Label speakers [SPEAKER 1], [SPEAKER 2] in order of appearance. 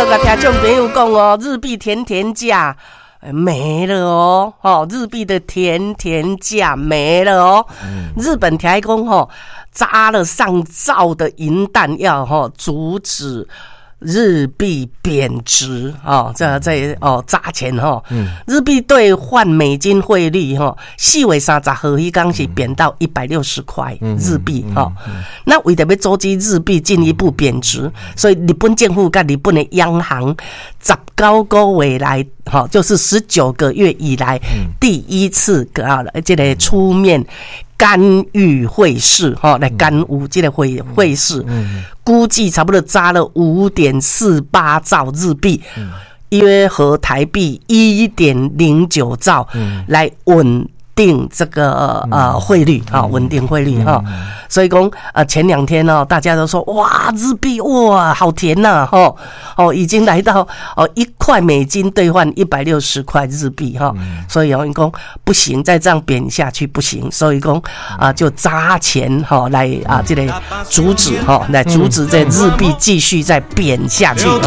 [SPEAKER 1] 甲听众朋友讲哦，日币甜甜价没了哦，日币的甜甜价没了哦。日本台公扎了上兆的银弹药阻止日币贬值砸钱日币兑换美金汇率4月30号迄天是贬到160块日币那为了要阻止日币进一步贬值，所以日本政府跟日本的央行19个月来就是19个月以来第一次这个出面干预汇市来干预这个汇市，估计差不多砸了 5.48 兆日币，约合台币 1.09 兆来稳定这个汇率稳定汇率所以讲前2天大家都说哇日币哇好甜呐已经来到1块美金兑换160块日币所以讲不行，再这样贬下去不行，所以讲就砸钱来这个阻止来阻止这日币继续再贬下去